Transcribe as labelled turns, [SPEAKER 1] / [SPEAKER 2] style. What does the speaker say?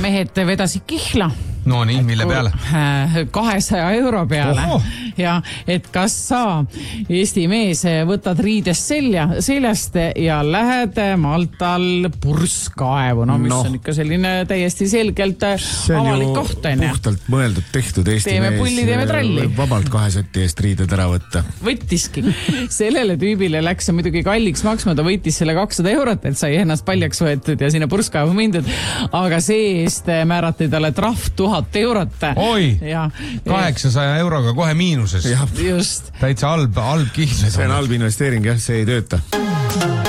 [SPEAKER 1] mehed vedasid kihla.
[SPEAKER 2] No nii, mille peale?
[SPEAKER 1] 200 euro peale. Ja et kas sa, Eesti mees, võtad riidest seljast ja lähed Maltal purskkaevu. No mis on ikka selline täiesti selgelt avalik koht.
[SPEAKER 3] See on ju puhtalt mõeldud tehtud Eesti
[SPEAKER 1] teeme
[SPEAKER 3] mees.
[SPEAKER 1] Pulli, teeme tralli.
[SPEAKER 3] Võib vabalt 2 seti eest riided ära võtta.
[SPEAKER 1] Võttiski. Sellele tüübile läks muidugi kalliks maksma, ta võttis selle 200 eurot, et sai ennast paljaks võetud ja sinna purskkaevu mindud. Aga see eest määrati talle trahv 1000 eurot.
[SPEAKER 2] Oi, 800 euroga kohe miinuses.
[SPEAKER 1] Just.
[SPEAKER 2] Täitsa halb kihl.
[SPEAKER 3] See on halb investeering, jah, see ei tööta.